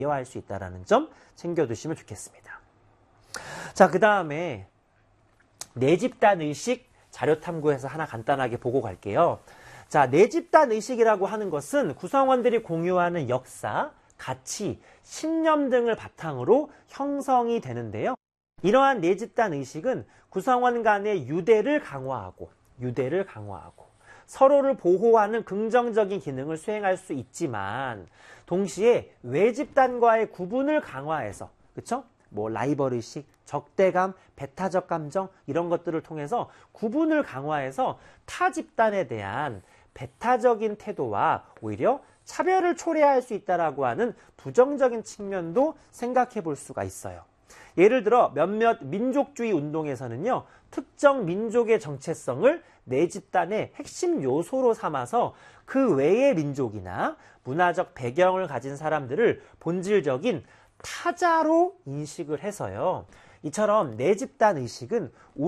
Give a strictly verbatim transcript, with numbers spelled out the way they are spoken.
이해할 수 있다는 점 챙겨두시면 좋겠습니다. 자, 그 다음에 내 집단 의식 자료 탐구해서 하나 간단하게 보고 갈게요. 자, 내 집단 의식이라고 하는 것은 구성원들이 공유하는 역사, 가치, 신념 등을 바탕으로 형성이 되는데요. 이러한 내 집단 의식은 구성원 간의 유대를 강화하고, 유대를 강화하고, 서로를 보호하는 긍정적인 기능을 수행할 수 있지만, 동시에 외 집단과의 구분을 강화해서, 그쵸? 뭐 라이벌 의식, 적대감, 배타적 감정 이런 것들을 통해서 구분을 강화해서 타 집단에 대한 배타적인 태도와 오히려 차별을 초래할 수 있다라고 하는 부정적인 측면도 생각해 볼 수가 있어요. 예를 들어 몇몇 민족주의 운동에서는요, 특정 민족의 정체성을 내 집단의 핵심 요소로 삼아서 그 외의 민족이나 문화적 배경을 가진 사람들을 본질적인 타자로 인식을 해서요. 이처럼 내 집단 의식은